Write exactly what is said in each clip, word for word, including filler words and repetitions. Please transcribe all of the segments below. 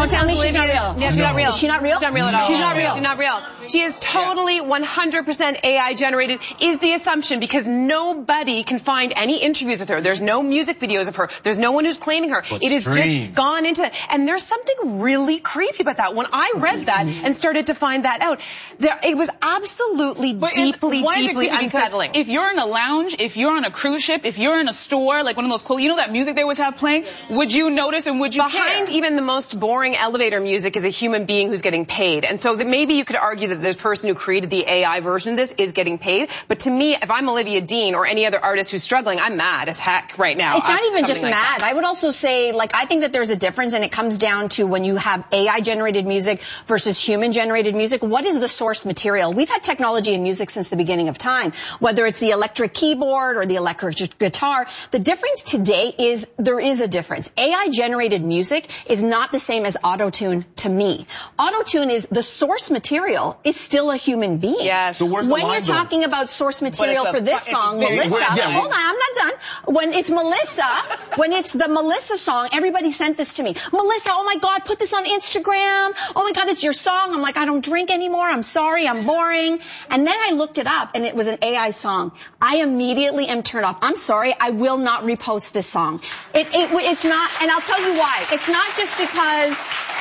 Don't tell me she's not real. Yeah, she's not real. Is she not real? She's not real at all. She's not real. She's not real. She is totally one hundred percent A I generated, is the assumption, because nobody can find any interviews with her. There's no music videos of her. There's no one who's claiming her. But it is strange. just gone into that. And there's something really creepy about that. When I read that and started to find that out, there, it was absolutely but deeply, why deeply is it creepy? unsettling. Because if you're in a lounge, if you're on a cruise ship, if you're in a store, like one of those clothes, you know that music they always have playing? Would you notice and would you Behind care? even the most boring elevator music is a human being who's getting paid. And so that maybe you could argue that the person who created the A I version of this is getting paid. But to me, if I'm Olivia Dean or any other artist who's struggling, I'm mad as heck right now. It's not even just like mad. That. I would also say, like, I think that there's a difference, and it comes down to when you have A I-generated music versus human-generated music. What is the source material? We've had technology in music since the beginning of time, whether it's the electric keyboard or the electric guitar. The difference today is there is a difference. A I-generated music is not the same as auto-tune to me. Auto-tune is the source material is still a human being. Yes. So where's the when line, you're though? talking about source material a- for this song, very- Melissa, yeah, hold on, I'm not done. When it's Melissa, when it's the Melissa song, everybody sent this to me. Melissa, oh my God, put this on Instagram. Oh my God, it's your song. I'm like, I don't drink anymore. I'm sorry, I'm boring. And then I looked it up, and it was an A I song. I immediately am turned off. I'm sorry, I will not repost this song. It, it, it's not, and I'll tell you why. It's not just because...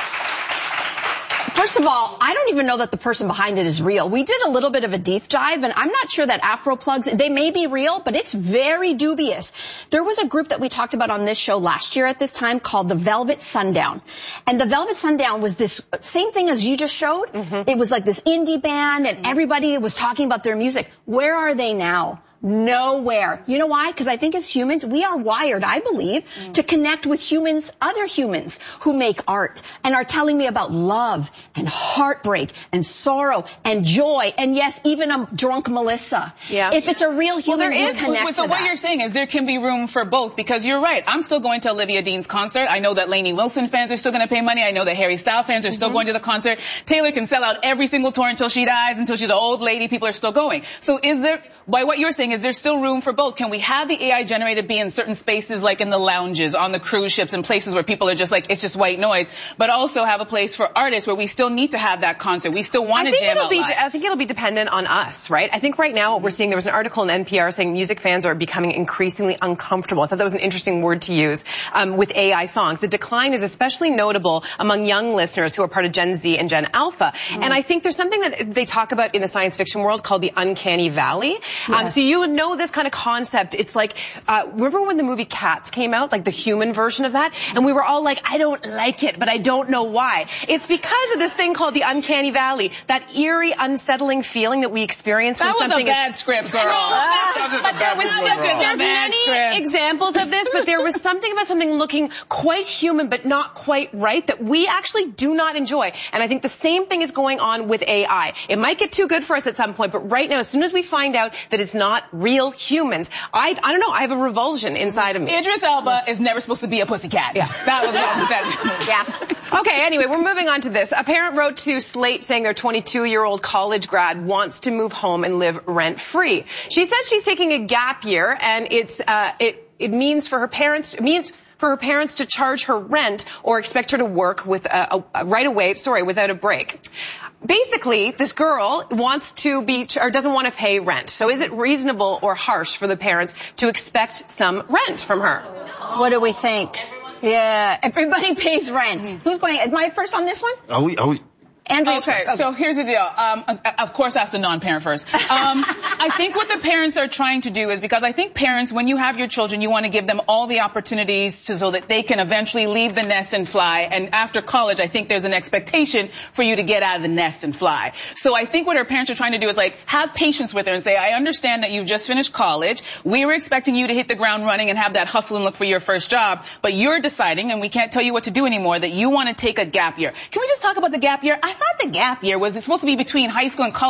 First of all, I don't even know that the person behind it is real. We did a little bit of a deep dive, and I'm not sure that Afro plugs, they may be real, but it's very dubious. There was a group that we talked about on this show last year at this time called the Velvet Sundown. And the Velvet Sundown was this same thing as you just showed. Mm-hmm. It was like this indie band, and everybody was talking about their music. Where are they now? Nowhere. You know why? Because I think as humans, we are wired, I believe, mm. to connect with humans, other humans who make art and are telling me about love and heartbreak and sorrow and joy. And yes, even a drunk Melissa. Yeah. If it's a real human, well, there we is, connect so to what that. you're saying is there can be room for both, because you're right. I'm still going to Olivia Dean's concert. I know that Lainey Wilson fans are still going to pay money. I know that Harry Styles fans are still mm-hmm. going to the concert. Taylor can sell out every single tour until she dies, until she's an old lady. People are still going. So is there, by what you're saying, is there still room for both? Can we have the A I generated be in certain spaces, like in the lounges, on the cruise ships, and places where people are just like, it's just white noise, but also have a place for artists where we still need to have that concert. We still want I to think jam it'll out be. live. I think it'll be dependent on us, right? I think right now what we're seeing, there was an article in N P R saying music fans are becoming increasingly uncomfortable. I thought that was an interesting word to use um, with A I songs. The decline is especially notable among young listeners who are part of Gen Z and Gen Alpha. Mm. And I think there's something that they talk about in the science fiction world called the uncanny valley. Yeah. Um, so you would know this kind of concept. It's like, uh, remember when the movie Cats came out, like the human version of that? And we were all like, I don't like it, but I don't know why. It's because of this thing called the uncanny valley, that eerie, unsettling feeling that we experience when that was something a bad is, script, girl. But, but there was just, there's many script. examples of this, but there was something about something looking quite human but not quite right that we actually do not enjoy. And I think the same thing is going on with A I. It might get too good for us at some point, but right now, as soon as we find out that it's not real humans, I, I don't know, I have a revulsion inside of me. Idris Elba is never supposed to be a pussycat. Yeah. That was what that. Yeah. Okay, anyway, we're moving on to this. A parent wrote to Slate saying their twenty-two-year-old college grad wants to move home and live rent-free. She says she's taking a gap year, and it's, uh, it, it means for her parents, it means for her parents to charge her rent or expect her to work with a, a, right away, sorry, without a break. Basically, this girl wants to be, or doesn't want to pay rent. So is it reasonable or harsh for the parents to expect some rent from her? What do we think? Yeah, everybody pays rent. Mm. Who's going? Am I first on this one? Are we? Are we? Andrew's okay, first. Okay, so here's the deal. Um, of course, ask the non-parent first. Um, I think what the parents are trying to do is, because I think parents, when you have your children, you want to give them all the opportunities to, so that they can eventually leave the nest and fly. And after college, I think there's an expectation for you to get out of the nest and fly. So I think what our parents are trying to do is like have patience with her and say, I understand that you've just finished college. We were expecting you to hit the ground running and have that hustle and look for your first job, but you're deciding, and we can't tell you what to do anymore, that you want to take a gap year. Can we just talk about the gap year? I thought the gap year was supposed to be between high school and college.